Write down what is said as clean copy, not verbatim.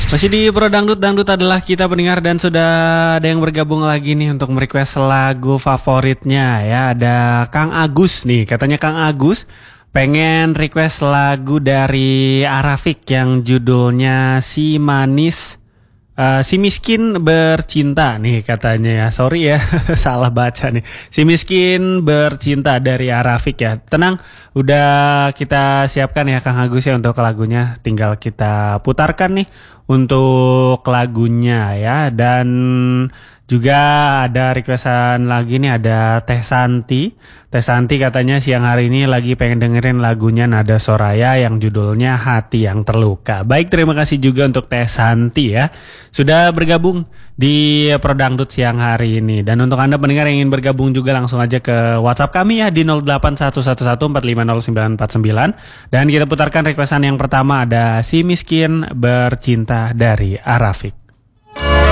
Masih di Pro Dangdut, Dangdut adalah kita pendengar dan sudah ada yang bergabung lagi nih untuk merequest lagu favoritnya ya. Ada Kang Agus nih, katanya Kang Agus pengen request lagu dari Arafik yang judulnya Si Miskin Bercinta nih katanya ya. Sorry ya, salah baca nih. Si Miskin Bercinta dari Arafik ya. Tenang, udah kita siapkan ya Kang Agus ya untuk lagunya. Tinggal kita putarkan nih untuk lagunya ya. Dan juga ada requestan lagi nih, ada Teh Santi. Teh Santi katanya siang hari ini lagi pengen dengerin lagunya Nada Soraya yang judulnya Hati Yang Terluka. Baik, terima kasih juga untuk Teh Santi ya, sudah bergabung di Prodangdut siang hari ini. Dan untuk Anda pendengar yang ingin bergabung juga langsung aja ke WhatsApp kami ya di 081114500949. Dan kita putarkan requestan yang pertama, ada Si Miskin Bercinta dari Arafik.